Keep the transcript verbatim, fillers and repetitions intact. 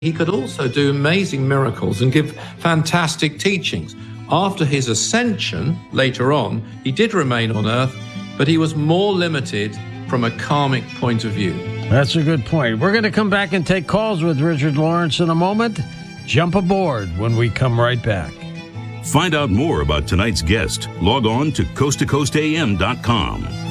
He could also do amazing miracles and give fantastic teachings. After his ascension, later on, he did remain on earth, but he was more limited from a karmic point of view. That's a good point. We're going to come back and take calls with Richard Lawrence in a moment. Jump aboard when we come right back. Find out more about tonight's guest. Log on to coast to coast a m dot com.